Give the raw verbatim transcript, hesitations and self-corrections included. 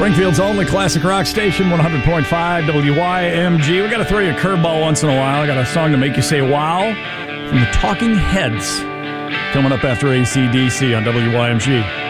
Springfield's only classic rock station, one hundred point five W Y M G. We got to throw you a curveball once in a while. I got a song to make you say wow from the Talking Heads coming up after A C D C on W Y M G.